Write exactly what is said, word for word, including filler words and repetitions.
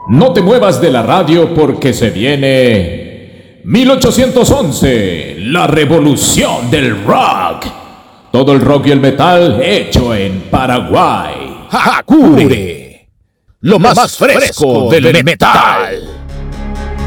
No te muevas de la radio porque se viene mil ochocientos once, la revolución del rock. Todo el rock y el metal hecho en Paraguay. Hakure, lo más, más fresco, fresco del, del metal. metal.